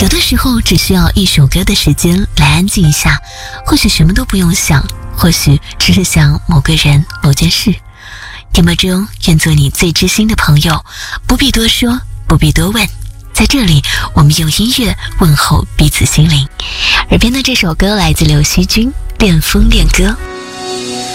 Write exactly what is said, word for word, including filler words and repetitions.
有的时候只需要一首歌的时间来安静一下，或许什么都不用想，或许只是想某个人某件事。点播中愿做你最知心的朋友，不必多说，不必多问，在这里我们用音乐问候彼此心灵。耳边的这首歌来自刘惜君，恋风恋歌。